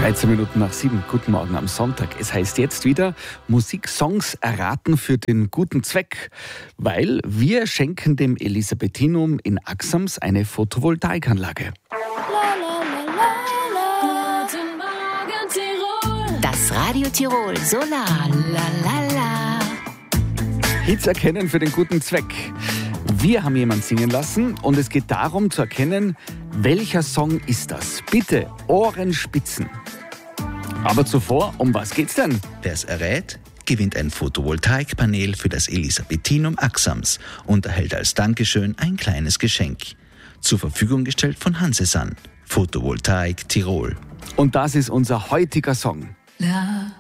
13 Minuten nach 7. Guten Morgen am Sonntag. Es heißt jetzt wieder Musiksongs erraten für den guten Zweck, weil wir schenken dem Elisabethinum in Axams eine Photovoltaikanlage. Das Radio Tirol Solar. Hits erkennen für den guten Zweck. Wir haben jemanden singen lassen und es geht darum zu erkennen, welcher Song ist das. Bitte Ohren spitzen. Aber zuvor, um was geht's denn? Wer es errät, gewinnt ein Photovoltaikpanel für das Elisabethinum Axams und erhält als Dankeschön ein kleines Geschenk. Zur Verfügung gestellt von Hansesan, Photovoltaik Tirol. Und das ist unser heutiger Song. La